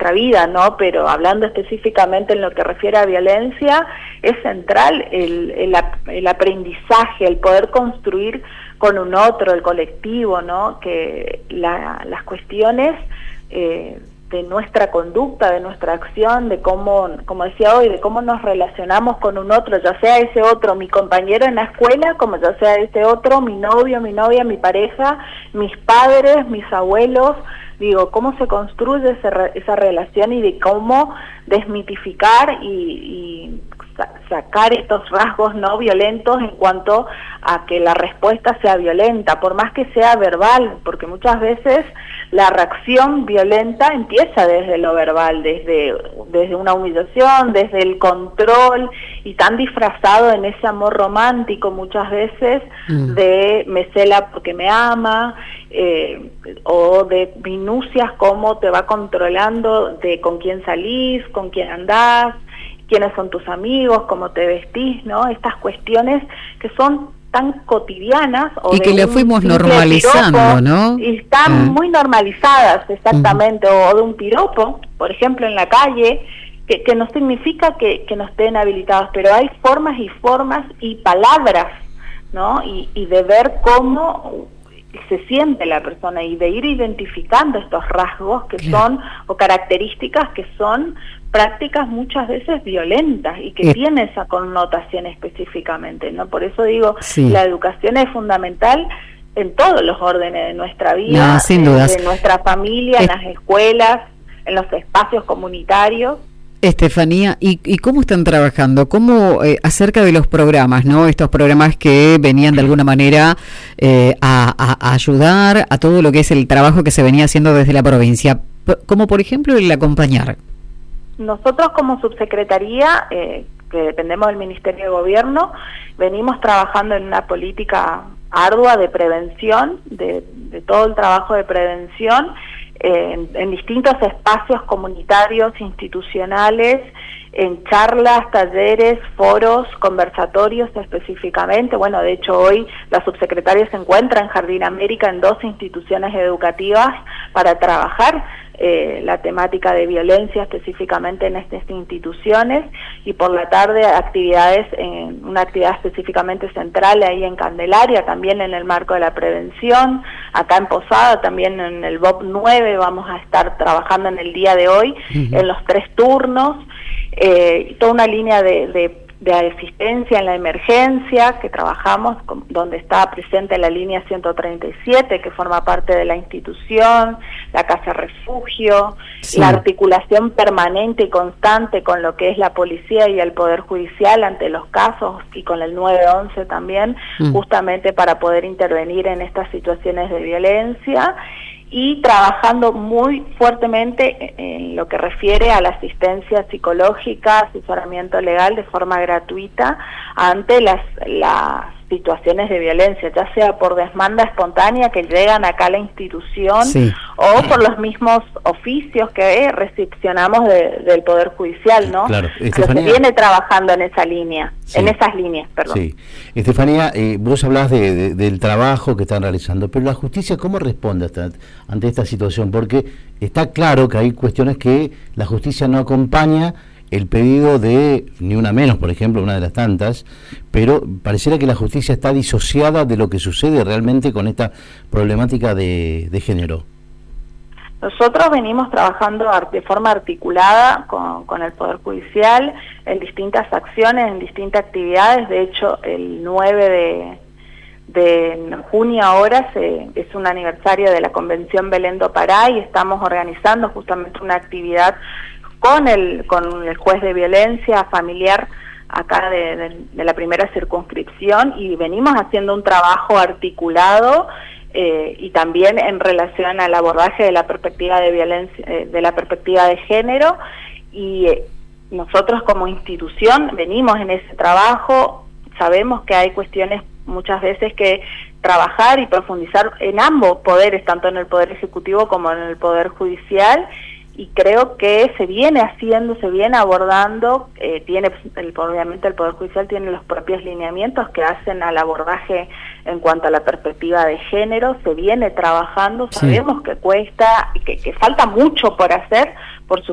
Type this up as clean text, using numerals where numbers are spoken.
nuestra vida, ¿no? Pero hablando específicamente en lo que refiere a violencia, es central el aprendizaje, el poder construir con un otro, el colectivo, ¿no? Que las cuestiones de nuestra conducta, de nuestra acción, de cómo, como decía hoy, de cómo nos relacionamos con un otro, ya sea ese otro mi compañero en la escuela, como ya sea ese otro mi novio, mi novia, mi pareja, mis padres, mis abuelos, digo, cómo se construye esa relación y de cómo desmitificar y sacar estos rasgos no violentos en cuanto a que la respuesta sea violenta, por más que sea verbal, porque muchas veces la reacción violenta empieza desde lo verbal, desde una humillación, desde el control, y tan disfrazado en ese amor romántico muchas veces de me cela porque me ama, o de minucias como te va controlando de con quién salís, con quién andás, quiénes son tus amigos, cómo te vestís, ¿no? Estas cuestiones que son tan cotidianas. Y que le fuimos normalizando, piropo, ¿no? Y están muy normalizadas, exactamente, o de un piropo, por ejemplo, en la calle, que no significa que no estén habilitados, pero hay formas y palabras, ¿no? Y de ver cómo se siente la persona y de ir identificando estos rasgos que son, o características que son prácticas muchas veces violentas y que tiene esa connotación específicamente, ¿no? Por eso digo, la educación es fundamental en todos los órdenes de nuestra vida, sin dudas, de nuestra familia, en las escuelas, en los espacios comunitarios. Estefanía, ¿y cómo están trabajando? ¿Cómo acerca de los programas, no? Estos programas que venían de alguna manera a ayudar a todo lo que es el trabajo que se venía haciendo desde la provincia, como por ejemplo el acompañar. Nosotros como subsecretaría, que dependemos del Ministerio de Gobierno, venimos trabajando en una política ardua de prevención, de todo el trabajo de prevención, en distintos espacios comunitarios, institucionales, en charlas, talleres, foros, conversatorios específicamente. Bueno, de hecho hoy la subsecretaria se encuentra en Jardín América en 2 instituciones educativas para trabajar la temática de violencia específicamente en estas instituciones, y por la tarde una actividad específicamente central ahí en Candelaria, también en el marco de la prevención. Acá en Posada, también en el BOP 9, vamos a estar trabajando en el día de hoy en los 3 turnos, toda una línea de asistencia en la emergencia que trabajamos, donde está presente la línea 137, que forma parte de la institución, la Casa Refugio, la articulación permanente y constante con lo que es la policía y el Poder Judicial ante los casos, y con el 911 también, justamente para poder intervenir en estas situaciones de violencia, y trabajando muy fuertemente en lo que refiere a la asistencia psicológica, asesoramiento legal de forma gratuita ante las situaciones de violencia, ya sea por demanda espontánea que llegan acá a la institución, o por los mismos oficios que recepcionamos del Poder Judicial, ¿no? Claro, Estefanía, se viene trabajando en esa línea, en esas líneas, perdón. Sí, Estefanía, vos hablás del trabajo que están realizando, pero la justicia, ¿cómo responde ante esta situación? Porque está claro que hay cuestiones que la justicia no acompaña el pedido de Ni Una Menos, por ejemplo, una de las tantas, pero pareciera que la justicia está disociada de lo que sucede realmente con esta problemática de género. Nosotros venimos trabajando de forma articulada con el Poder Judicial en distintas acciones, en distintas actividades. De hecho, el 9 de junio ahora es un aniversario de la Convención Belén do Pará, y estamos organizando justamente una actividad con el juez de violencia familiar acá de la primera circunscripción, y venimos haciendo un trabajo articulado y también en relación al abordaje de la perspectiva de violencia, de la perspectiva de género, y nosotros como institución venimos en ese trabajo. Sabemos que hay cuestiones muchas veces que trabajar y profundizar en ambos poderes, tanto en el Poder Ejecutivo como en el Poder Judicial, y creo que se viene haciendo, se viene abordando. Obviamente el Poder Judicial tiene los propios lineamientos que hacen al abordaje en cuanto a la perspectiva de género, se viene trabajando, sabemos que cuesta y que falta mucho por hacer, por